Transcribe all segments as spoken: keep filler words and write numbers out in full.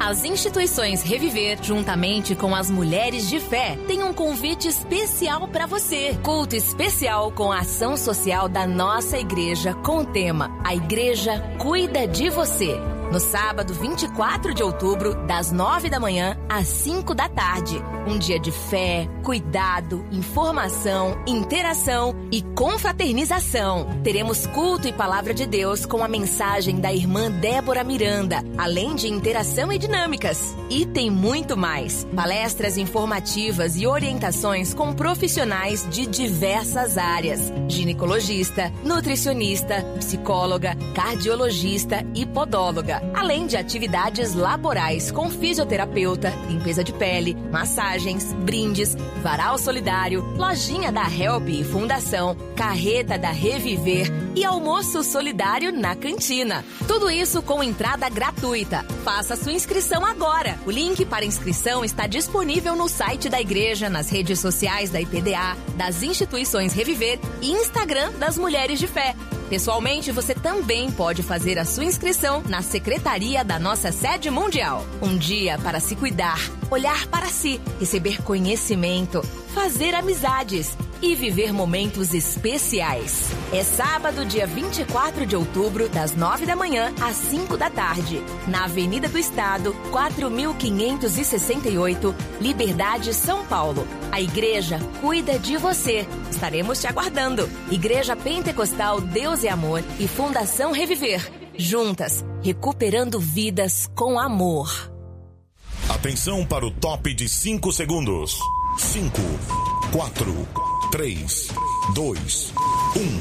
As instituições Reviver, juntamente com as Mulheres de Fé, têm um convite especial para você. Culto especial com a ação social da nossa igreja com o tema A Igreja Cuida de Você. No sábado vinte e quatro de outubro, das nove da manhã às cinco da tarde. Um dia de fé, cuidado, informação, interação e confraternização. Teremos culto e palavra de Deus com a mensagem da irmã Débora Miranda, além de interação e dinâmicas. E tem muito mais. Palestras informativas e orientações com profissionais de diversas áreas. Ginecologista, nutricionista, psicóloga, cardiologista e podóloga. Além de atividades laborais com fisioterapeuta, limpeza de pele, massagens, brindes, varal solidário, lojinha da Help e Fundação, carreta da Reviver e almoço solidário na cantina. Tudo isso com entrada gratuita. Faça sua inscrição agora. O link para inscrição está disponível no site da igreja, nas redes sociais da I P D A, das instituições Reviver e Instagram das Mulheres de Fé. Pessoalmente, você também pode fazer a sua inscrição na secretaria da nossa sede mundial. Um dia para se cuidar, olhar para si, receber conhecimento, fazer amizades e viver momentos especiais. É sábado, dia vinte e quatro de outubro, das nove da manhã às cinco da tarde, na Avenida do Estado, quatro mil quinhentos e sessenta e oito, Liberdade, São Paulo. A igreja cuida de você. Estaremos te aguardando. Igreja Pentecostal Deus é Amor e Fundação Reviver. Juntas, recuperando vidas com amor. Atenção para o top de cinco segundos. cinco, quatro, três, dois, um.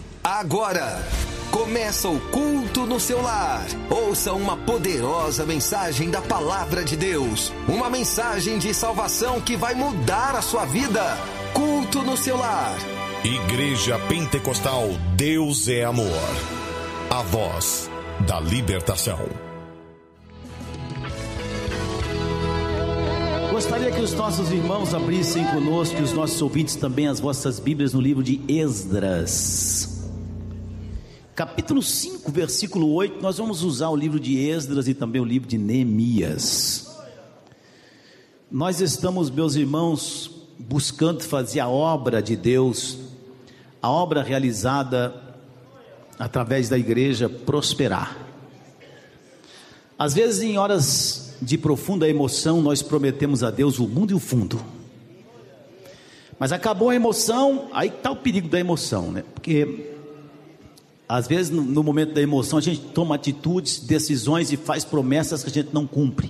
Agora começa o culto no seu lar. Ouça uma poderosa mensagem da palavra de Deus. Uma mensagem de salvação que vai mudar a sua vida. Culto no seu lar. Igreja Pentecostal Deus é Amor. A voz da libertação. Gostaria que os nossos irmãos abrissem conosco e os nossos ouvintes também as vossas Bíblias no livro de Esdras. Capítulo cinco, versículo oito, nós vamos usar o livro de Esdras e também o livro de Neemias. Nós estamos, meus irmãos, buscando fazer a obra de Deus, a obra realizada através da igreja prosperar. Às vezes, em horas de profunda emoção, nós prometemos a Deus o mundo e o fundo, mas acabou a emoção, aí está o perigo da emoção, né? Porque às vezes no, no momento da emoção a gente toma atitudes, decisões e faz promessas que a gente não cumpre.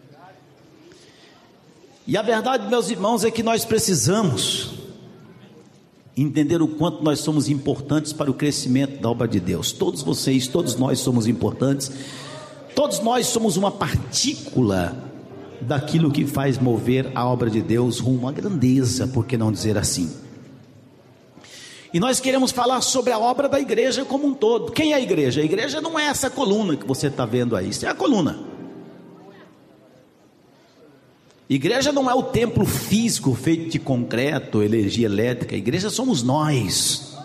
E a verdade, meus irmãos, é que nós precisamos entender o quanto nós somos importantes para o crescimento da obra de Deus. Todos vocês, todos nós somos importantes. Todos nós somos uma partícula daquilo que faz mover a obra de Deus rumo à grandeza, por que não dizer assim? E nós queremos falar sobre a obra da igreja como um todo. Quem é a igreja? A igreja não é essa coluna que você está vendo aí, isso é a coluna. Igreja não é o templo físico feito de concreto, energia elétrica. A igreja somos nós.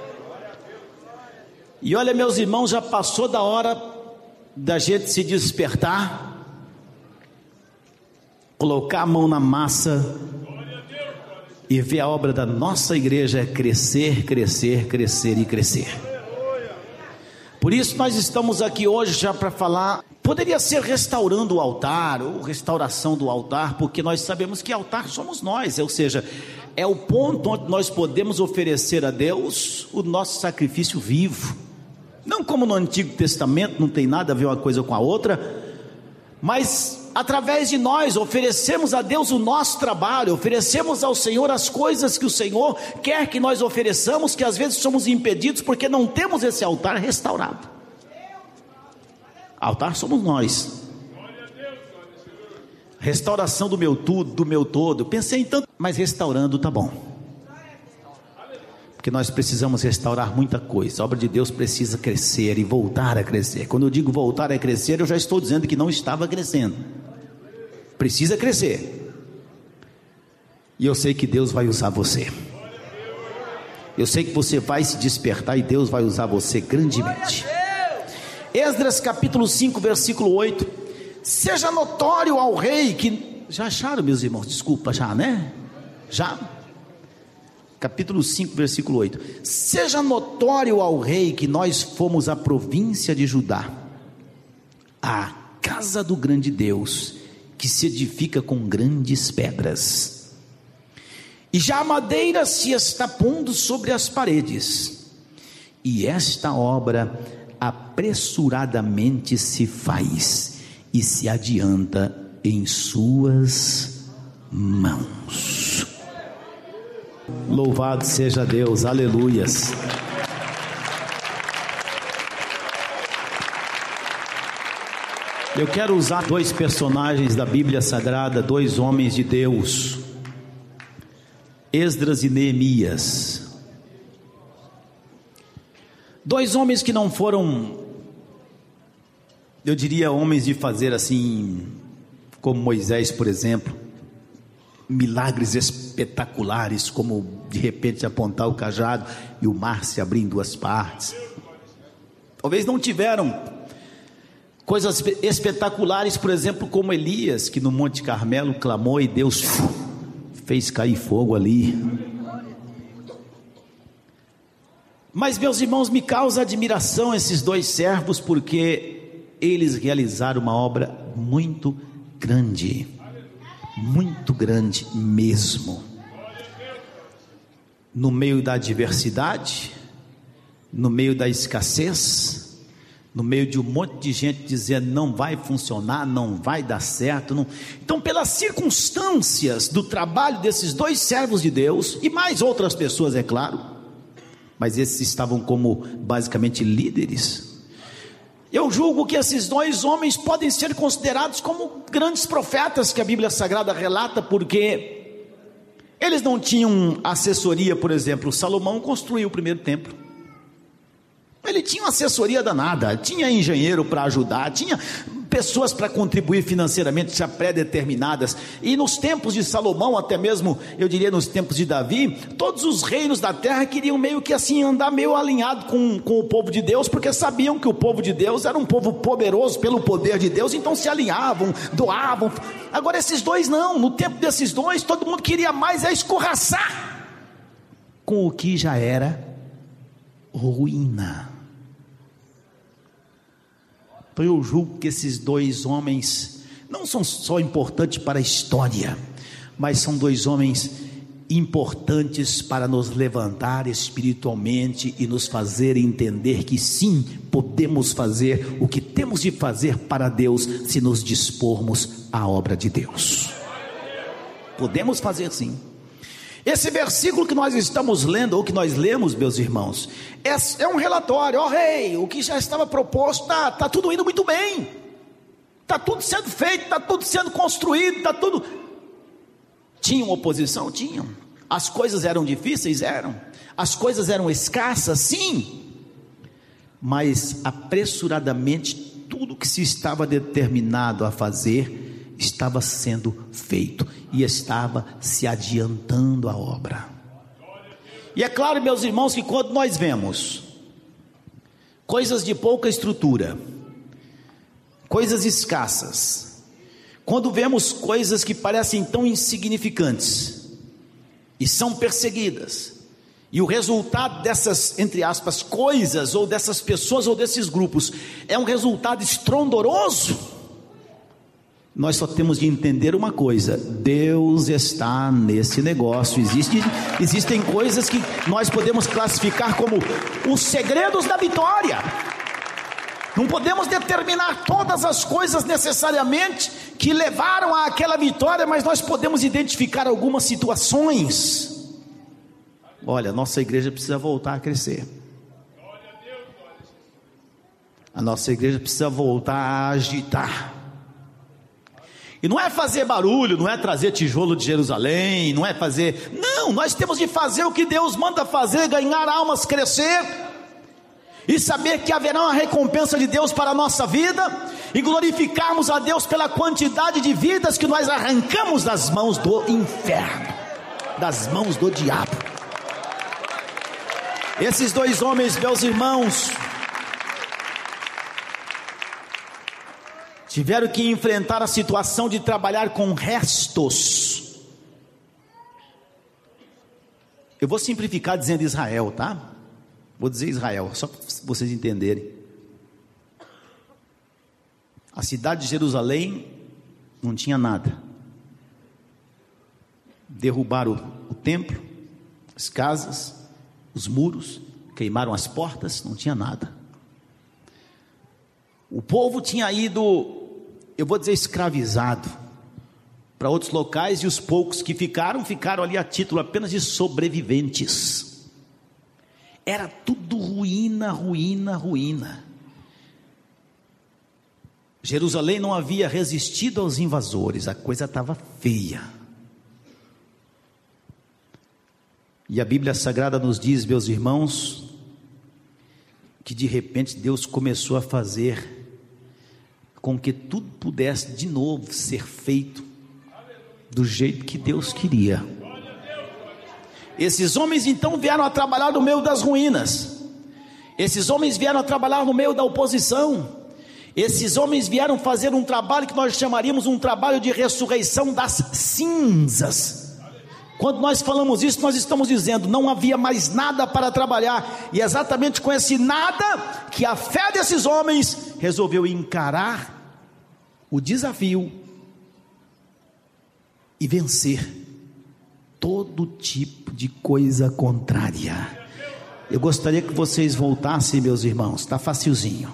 E olha, meus irmãos, já passou da hora da gente se despertar, colocar a mão na massa e ver a obra da nossa igreja crescer, crescer, crescer e crescer. Por isso nós estamos aqui hoje já para falar, poderia ser restaurando o altar, ou restauração do altar, porque nós sabemos que altar somos nós, ou seja, é o ponto onde nós podemos oferecer a Deus o nosso sacrifício vivo. Não como no Antigo Testamento, não tem nada a ver uma coisa com a outra, mas através de nós oferecemos a Deus o nosso trabalho, oferecemos ao Senhor as coisas que o Senhor quer que nós ofereçamos, que às vezes somos impedidos porque não temos esse altar restaurado. Altar somos nós. Restauração do meu tudo, do meu todo. Pensei em tanto, mas restaurando tá bom. Porque nós precisamos restaurar muita coisa. A obra de Deus precisa crescer e voltar a crescer. Quando eu digo voltar a crescer, eu já estou dizendo que não estava crescendo. Precisa crescer. E eu sei que Deus vai usar você. Eu sei que você vai se despertar e Deus vai usar você grandemente. Esdras capítulo cinco, versículo oito. seja notório ao rei que... Já acharam, meus irmãos? Desculpa, já, né? Já? Capítulo cinco, versículo oito. Seja notório ao rei que nós fomos à província de Judá, a casa do grande Deus, que se edifica com grandes pedras, e já a madeira se está pondo sobre as paredes, e esta obra apressuradamente se faz e se adianta em suas mãos. Louvado seja Deus, aleluias. Eu quero usar dois personagens da Bíblia Sagrada, dois homens de Deus, Esdras e Neemias. Dois homens que não foram, eu diria, homens de fazer assim, como Moisés, por exemplo, milagres espetaculares, como de repente apontar o cajado e o mar se abrir em duas partes. Talvez não tiveram coisas espetaculares, por exemplo, como Elias, que no Monte Carmelo clamou e Deus fez cair fogo ali. Mas, meus irmãos, me causa admiração esses dois servos, porque eles realizaram uma obra muito grande, muito grande mesmo, no meio da adversidade, no meio da escassez, no meio de um monte de gente dizendo não vai funcionar, não vai dar certo, não... Então, pelas circunstâncias do trabalho desses dois servos de Deus, e mais outras pessoas, é claro, mas esses estavam como basicamente líderes, eu julgo que esses dois homens podem ser considerados como grandes profetas que a Bíblia Sagrada relata, porque eles não tinham assessoria. Por exemplo, Salomão construiu o primeiro templo, ele tinha uma assessoria danada, tinha engenheiro para ajudar, tinha pessoas para contribuir financeiramente já pré-determinadas, e nos tempos de Salomão, até mesmo eu diria nos tempos de Davi, todos os reinos da terra queriam meio que assim andar meio alinhado com, com o povo de Deus, porque sabiam que o povo de Deus era um povo poderoso pelo poder de Deus, então se alinhavam, doavam. Agora esses dois não, no tempo desses dois todo mundo queria mais é escorraçar com o que já era ruína. Então eu julgo que esses dois homens não são só importantes para a história, mas são dois homens importantes para nos levantar espiritualmente e nos fazer entender que sim, podemos fazer o que temos de fazer para Deus, se nos dispormos à obra de Deus. Podemos fazer sim. Esse versículo que nós estamos lendo, ou que nós lemos, meus irmãos, é, é um relatório. Ó rei, o que já estava proposto, está tá tudo indo muito bem, está tudo sendo feito, está tudo sendo construído, está tudo... Tinham oposição? Tinham. As coisas eram difíceis? Eram. As coisas eram escassas? Sim. Mas apressuradamente tudo que se estava determinado a fazer estava sendo feito e estava se adiantando a obra. E é claro, meus irmãos, que quando nós vemos coisas de pouca estrutura, coisas escassas, quando vemos coisas que parecem tão insignificantes e são perseguidas, e o resultado dessas, entre aspas, coisas, ou dessas pessoas, ou desses grupos, é um resultado estrondoroso, nós só temos de entender uma coisa: Deus está nesse negócio. Existe, existem coisas que nós podemos classificar como os segredos da vitória. Não podemos determinar todas as coisas necessariamente que levaram àquela vitória, mas nós podemos identificar algumas situações. Olha, nossa igreja precisa voltar a crescer. A nossa igreja precisa voltar a agitar. E não é fazer barulho, não é trazer tijolo de Jerusalém, não é fazer... Não, nós temos de fazer o que Deus manda fazer, ganhar almas, crescer, e saber que haverá uma recompensa de Deus para a nossa vida, e glorificarmos a Deus pela quantidade de vidas que nós arrancamos das mãos do inferno, das mãos do diabo. Esses dois homens, meus irmãos, tiveram que enfrentar a situação de trabalhar com restos. Eu vou simplificar dizendo Israel, tá? Vou dizer Israel, só para vocês entenderem. A cidade de Jerusalém não tinha nada. Derrubaram o, o templo, as casas, os muros, queimaram as portas, não tinha nada. O povo tinha ido, eu vou dizer escravizado, para outros locais, e os poucos que ficaram, ficaram ali a título apenas de sobreviventes. Era tudo ruína, ruína, ruína. Jerusalém não havia resistido aos invasores, a coisa estava feia. E a Bíblia Sagrada nos diz, meus irmãos, que de repente Deus começou a fazer com que tudo pudesse de novo ser feito do jeito que Deus queria. Esses homens então vieram a trabalhar no meio das ruínas. Esses homens vieram a trabalhar no meio da oposição. Esses homens vieram fazer um trabalho que nós chamaríamos um trabalho de ressurreição das cinzas. Quando nós falamos isso, nós estamos dizendo, não havia mais nada para trabalhar, e exatamente com esse nada, que a fé desses homens resolveu encarar o desafio e vencer todo tipo de coisa contrária. Eu gostaria que vocês voltassem, meus irmãos, está facilzinho.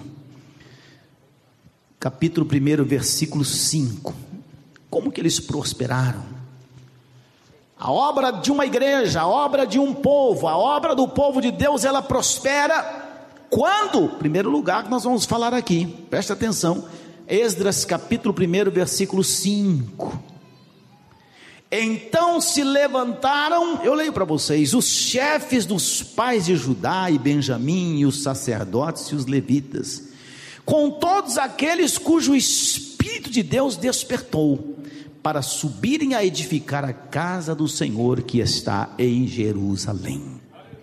Capítulo um, versículo cinco. Como que eles prosperaram? A obra de uma igreja, a obra de um povo, a obra do povo de Deus, ela prospera quando? Primeiro lugar que nós vamos falar aqui, presta atenção, Esdras capítulo um, versículo cinco. Então se levantaram, eu leio para vocês, os chefes dos pais de Judá e Benjamim, e os sacerdotes e os levitas, com todos aqueles cujo Espírito de Deus despertou, para subirem a edificar a casa do Senhor que está em Jerusalém.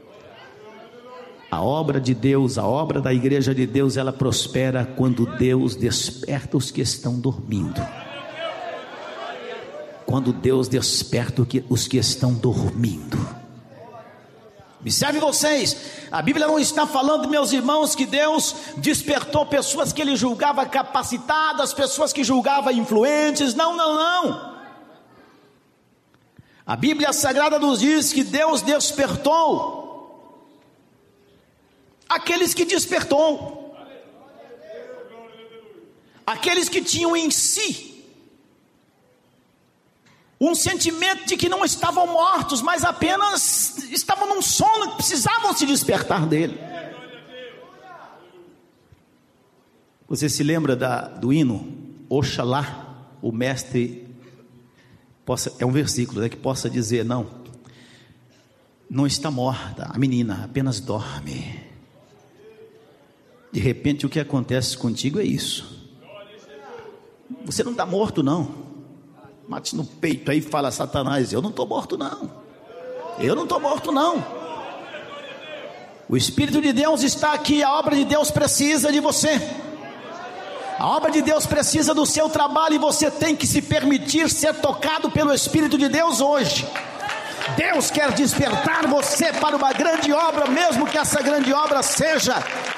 A obra de Deus, a obra da igreja de Deus, ela prospera quando Deus desperta os que estão dormindo. Quando Deus desperta os que estão dormindo. Observe vocês, a Bíblia não está falando, meus irmãos, que Deus despertou pessoas que Ele julgava capacitadas, pessoas que julgava influentes, não, não, não. A Bíblia Sagrada nos diz que Deus despertou aqueles que despertou, aqueles que tinham em si um sentimento de que não estavam mortos, mas apenas estavam num sono, que precisavam se despertar dele. Você se lembra da, do hino Oxalá o mestre possa, é um versículo, né, que possa dizer, não, não está morta a menina, apenas dorme. De repente o que acontece contigo é isso, você não está morto não. Mate no peito aí e fala, Satanás, eu não estou morto não, eu não estou morto não. O Espírito de Deus está aqui, a obra de Deus precisa de você, a obra de Deus precisa do seu trabalho, e você tem que se permitir ser tocado pelo Espírito de Deus hoje. Deus quer despertar você para uma grande obra, mesmo que essa grande obra seja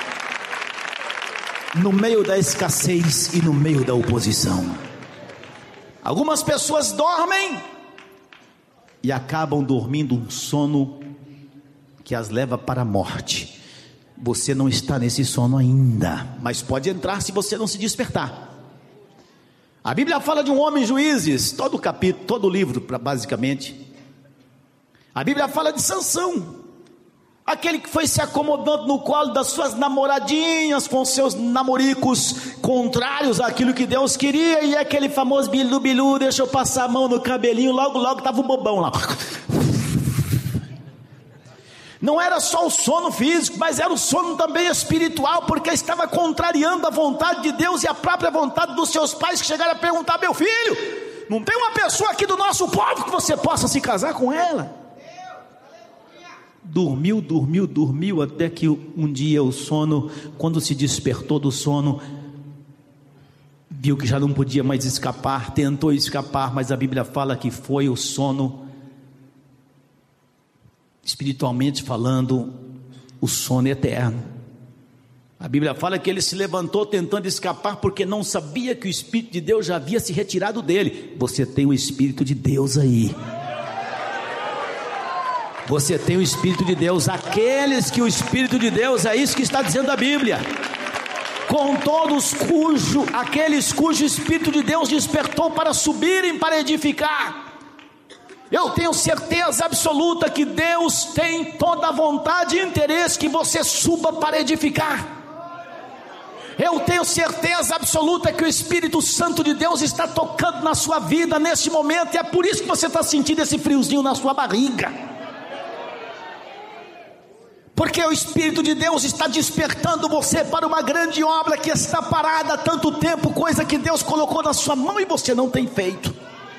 no meio da escassez e no meio da oposição. Algumas pessoas dormem e acabam dormindo um sono que as leva para a morte. Você não está nesse sono ainda, mas pode entrar se você não se despertar. A Bíblia fala de um homem, Juízes, todo o capítulo, todo o livro basicamente. A Bíblia fala de Sansão, aquele que foi se acomodando no colo das suas namoradinhas, com seus namoricos contrários àquilo que Deus queria, e aquele famoso bilu bilu, deixa eu passar a mão no cabelinho, logo logo estava o bobão lá. Não era só o sono físico, mas era o sono também espiritual, porque estava contrariando a vontade de Deus e a própria vontade dos seus pais, que chegaram a perguntar, meu filho, não tem uma pessoa aqui do nosso povo que você possa se casar com ela? Dormiu, dormiu, dormiu, até que um dia o sono, quando se despertou do sono, viu que já não podia mais escapar, tentou escapar, mas a Bíblia fala que foi o sono, espiritualmente falando, o sono eterno. A Bíblia fala que ele se levantou tentando escapar, porque não sabia que o Espírito de Deus já havia se retirado dele. Você tem o Espírito de Deus aí. Você tem o Espírito de Deus. Aqueles que o Espírito de Deus, é isso que está dizendo a Bíblia. Com todos cujo, aqueles cujo Espírito de Deus despertou para subirem para edificar. Eu tenho certeza absoluta que Deus tem toda a vontade e interesse que você suba para edificar. Eu tenho certeza absoluta que o Espírito Santo de Deus está tocando na sua vida neste momento, e é por isso que você está sentindo esse friozinho na sua barriga, porque o Espírito de Deus está despertando você para uma grande obra que está parada há tanto tempo, coisa que Deus colocou na sua mão e você não tem feito.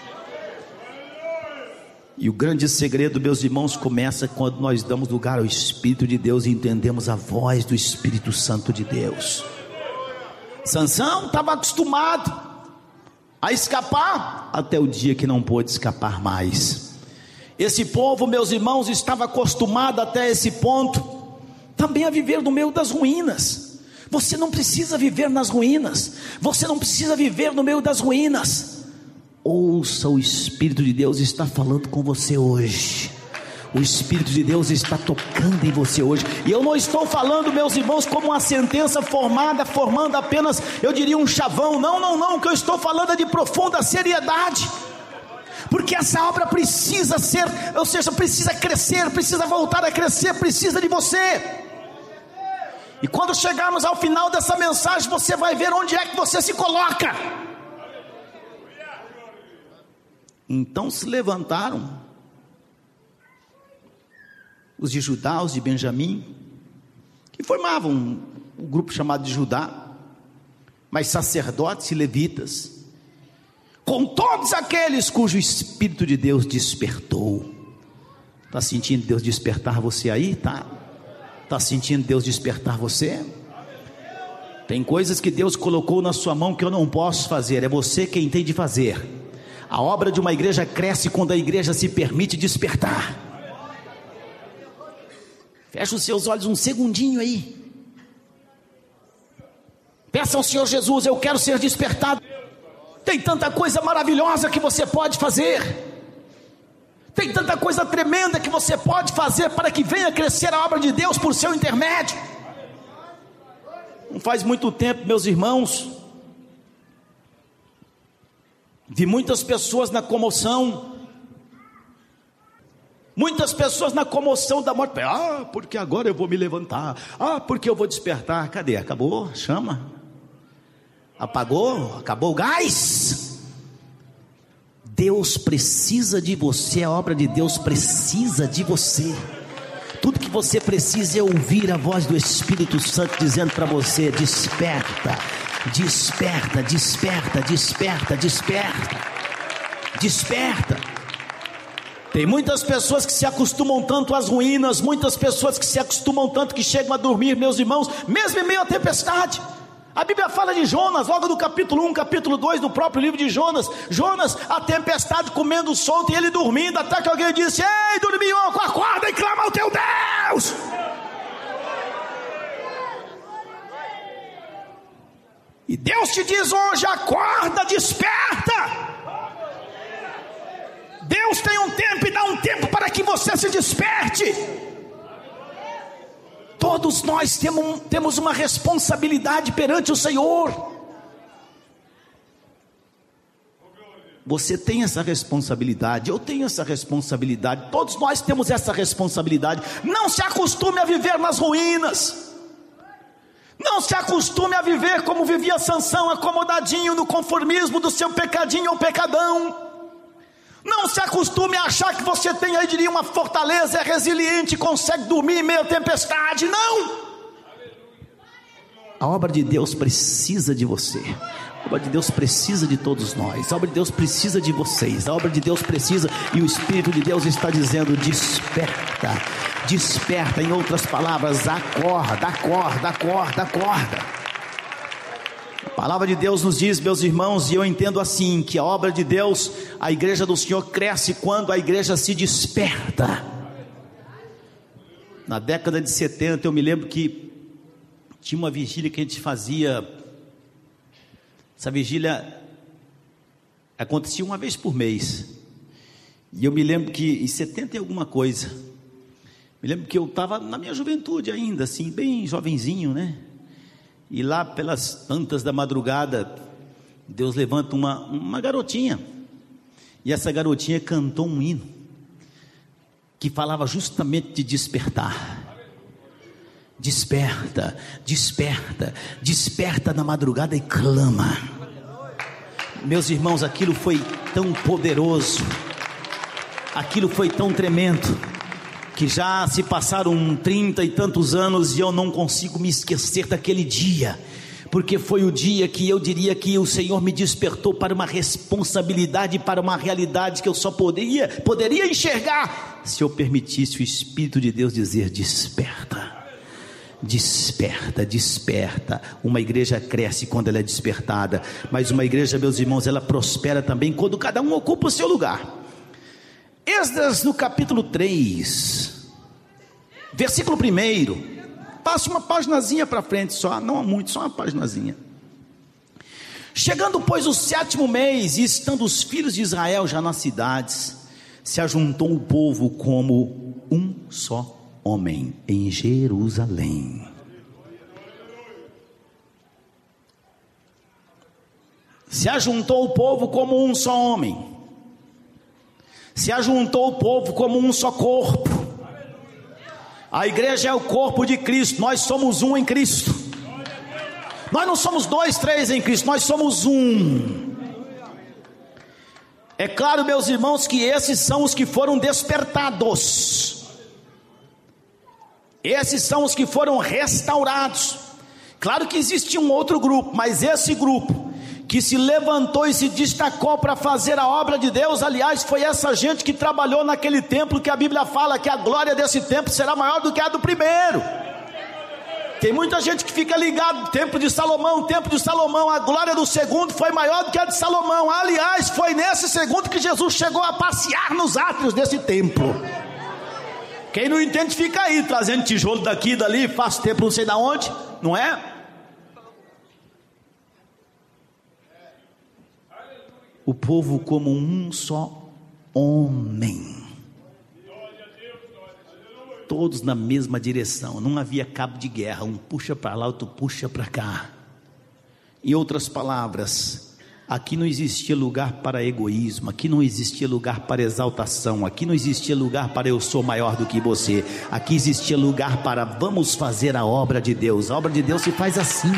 E o grande segredo, meus irmãos, começa quando nós damos lugar ao Espírito de Deus e entendemos a voz do Espírito Santo de Deus. Sansão estava acostumado a escapar até o dia que não pôde escapar mais. Esse povo, meus irmãos, estava acostumado até esse ponto também a viver no meio das ruínas. Você não precisa viver nas ruínas, você não precisa viver no meio das ruínas. Ouça, o Espírito de Deus está falando com você hoje. O Espírito de Deus está tocando em você hoje. E eu não estou falando, meus irmãos, como uma sentença formada, formando apenas, eu diria, um chavão. Não, não, não, o que eu estou falando é de profunda seriedade, porque essa obra precisa ser, ou seja, precisa crescer, precisa voltar a crescer, precisa de você. E quando chegarmos ao final dessa mensagem, você vai ver onde é que você se coloca. Então se levantaram os de Judá, os de Benjamim, que formavam um, um grupo chamado de Judá, mas sacerdotes e levitas, com todos aqueles cujo Espírito de Deus despertou. Está sentindo Deus despertar você aí? Tá? Está sentindo Deus despertar você? Tem coisas que Deus colocou na sua mão que eu não posso fazer, é você quem tem de fazer. A obra de uma igreja cresce quando a igreja se permite despertar. Feche os seus olhos um segundinho aí. Peça ao Senhor Jesus: eu quero ser despertado. Tem tanta coisa maravilhosa que você pode fazer. Tem tanta coisa tremenda que você pode fazer para que venha crescer a obra de Deus por seu intermédio. Não faz muito tempo, meus irmãos, vi muitas pessoas na comoção. Muitas pessoas na comoção da morte. Ah, porque agora eu vou me levantar. Ah, porque eu vou despertar. Cadê? Acabou? Chama. Apagou? Acabou o gás? Deus precisa de você. A obra de Deus precisa de você. Tudo que você precisa é ouvir a voz do Espírito Santo dizendo para você: desperta, desperta, desperta, desperta, desperta, desperta. Tem muitas pessoas que se acostumam tanto às ruínas, muitas pessoas que se acostumam tanto que chegam a dormir, meus irmãos, mesmo em meio à tempestade. A Bíblia fala de Jonas, logo no capítulo um, capítulo dois, do próprio livro de Jonas. Jonas, a tempestade comendo solto e ele dormindo, até que alguém disse: ei, dorminhoco, acorda e clama ao teu Deus. E Deus te diz hoje: acorda, desperta. Deus tem um tempo e dá um tempo para que você se desperte. Todos nós temos, temos uma responsabilidade perante o Senhor. Você tem essa responsabilidade, eu tenho essa responsabilidade, todos nós temos essa responsabilidade. Não se acostume a viver nas ruínas. Não se acostume a viver como vivia Sansão, acomodadinho no conformismo do seu pecadinho ou pecadão. Não se acostume a achar que você tem aí, diria, uma fortaleza, é resiliente, consegue dormir em meio à tempestade. Não! A obra de Deus precisa de você. A obra de Deus precisa de todos nós. A obra de Deus precisa de vocês. A obra de Deus precisa, e o Espírito de Deus está dizendo: desperta, desperta. Em outras palavras, acorda, acorda, acorda, acorda. A palavra de Deus nos diz, meus irmãos, e eu entendo assim, que a obra de Deus, a igreja do Senhor cresce quando a igreja se desperta. Na década de setenta, eu me lembro que tinha uma vigília que a gente fazia. Essa vigília acontecia uma vez por mês. E eu me lembro que em setenta e alguma coisa, me lembro que eu estava na minha juventude ainda, assim, bem jovenzinho, né? E lá pelas tantas da madrugada, Deus levanta uma, uma garotinha. E essa garotinha cantou um hino que falava justamente de despertar. Desperta, desperta, desperta na madrugada e clama. Meus irmãos, aquilo foi tão poderoso, aquilo foi tão tremendo, que já se passaram trinta e tantos anos e eu não consigo me esquecer daquele dia, porque foi o dia que eu diria que o Senhor me despertou para uma responsabilidade, para uma realidade que eu só poderia, poderia enxergar se eu permitisse o Espírito de Deus dizer: desperta, desperta, desperta. Uma igreja cresce quando ela é despertada, mas uma igreja, meus irmãos, ela prospera também quando cada um ocupa o seu lugar. Esdras no capítulo três, versículo primeiro, passa uma paginazinha para frente só, não há muito, só uma paginazinha. Chegando pois o sétimo mês, e estando os filhos de Israel já nas cidades, se ajuntou o povo como um só homem em Jerusalém. Se ajuntou o povo como um só homem. Se ajuntou o povo como um só corpo. A igreja é o corpo de Cristo. Nós somos um em Cristo. Nós não somos dois, três em Cristo. Nós somos um. É claro, meus irmãos, que esses são os que foram despertados. Esses são os que foram restaurados. Claro que existe um outro grupo, mas esse grupo que se levantou e se destacou para fazer a obra de Deus, aliás, foi essa gente que trabalhou naquele templo que a Bíblia fala que a glória desse templo será maior do que a do primeiro. Tem muita gente que fica ligado, templo de Salomão, templo de Salomão, a glória do segundo foi maior do que a de Salomão. Aliás, foi nesse segundo que Jesus chegou a passear nos átrios desse templo. Quem não entende fica aí, trazendo tijolo daqui e dali, faz templo não sei da onde, não é? O povo como um só homem, todos na mesma direção, não havia cabo de guerra, um puxa para lá, outro puxa para cá. Em outras palavras, aqui não existia lugar para egoísmo, aqui não existia lugar para exaltação, aqui não existia lugar para eu sou maior do que você, aqui existia lugar para vamos fazer a obra de Deus. A obra de Deus se faz assim.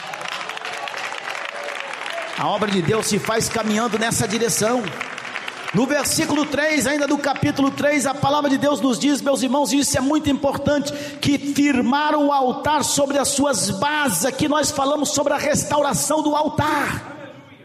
A obra de Deus se faz caminhando nessa direção. No versículo três, ainda do capítulo três, a palavra de Deus nos diz, meus irmãos, e isso é muito importante, que firmaram o altar sobre as suas bases. Aqui nós falamos sobre a restauração do altar.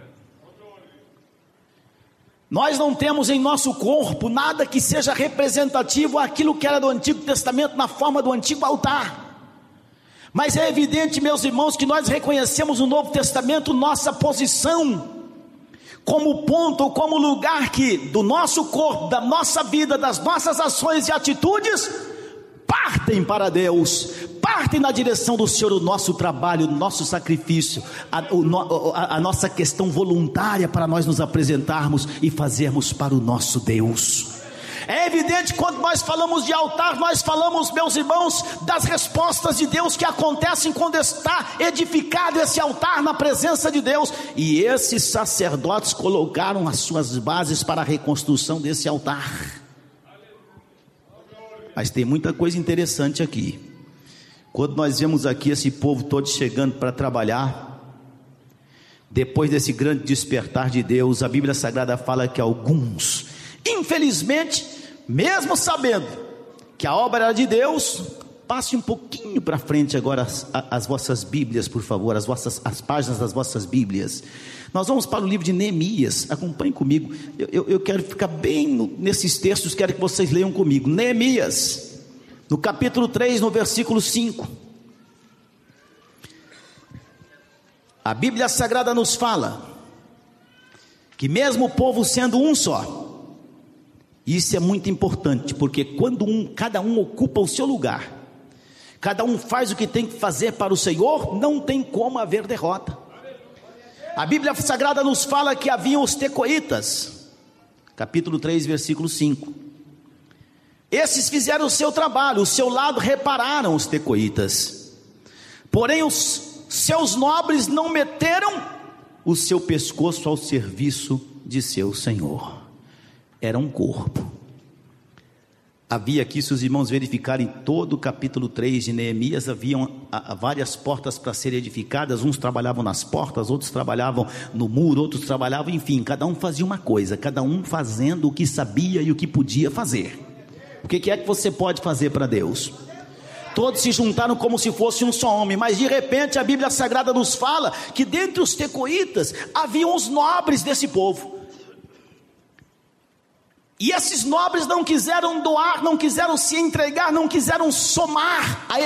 Nós não temos em nosso corpo nada que seja representativo àquilo que era do Antigo Testamento na forma do antigo altar. Mas é evidente, meus irmãos, que nós reconhecemos no Novo Testamento nossa posição como ponto, como lugar que do nosso corpo, da nossa vida, das nossas ações e atitudes partem para Deus, partem na direção do Senhor. O nosso trabalho, o nosso sacrifício, a, o, a, a nossa questão voluntária para nós nos apresentarmos e fazermos para o nosso Deus. É evidente, quando nós falamos de altar, nós falamos, meus irmãos, das respostas de Deus que acontecem quando está edificado esse altar na presença de Deus. E esses sacerdotes colocaram as suas bases para a reconstrução desse altar. Mas tem muita coisa interessante aqui. Quando nós vemos aqui esse povo todo chegando para trabalhar, depois desse grande despertar de Deus, a Bíblia Sagrada fala que alguns, infelizmente, mesmo sabendo que a obra era de Deus, passe um pouquinho para frente agora as, as vossas Bíblias, por favor, as, vossas, as páginas das vossas Bíblias. Nós vamos para o livro de Neemias, acompanhem comigo. Eu, eu, eu quero ficar bem no, nesses textos, quero que vocês leiam comigo. Neemias, no capítulo três, no versículo cinco. A Bíblia Sagrada nos fala que mesmo o povo sendo um só, isso é muito importante, porque quando um, cada um ocupa o seu lugar, cada um faz o que tem que fazer para o Senhor, não tem como haver derrota. A Bíblia Sagrada nos fala que haviam os tecoitas, capítulo três, versículo cinco. Esses fizeram o seu trabalho, o seu lado repararam os tecoitas, porém os seus nobres não meteram o seu pescoço ao serviço de seu Senhor. Era um corpo. Havia aqui, se os irmãos verificarem todo o capítulo três de Neemias, haviam várias portas para serem edificadas. Uns trabalhavam nas portas, outros trabalhavam no muro, outros trabalhavam, enfim, cada um fazia uma coisa, cada um fazendo o que sabia e o que podia fazer. O que é que você pode fazer para Deus? Todos se juntaram como se fosse um só homem, mas de repente a Bíblia Sagrada nos fala que dentre os tecoitas haviam os nobres desse povo. E esses nobres não quiseram doar, não quiseram se entregar, não quiseram somar a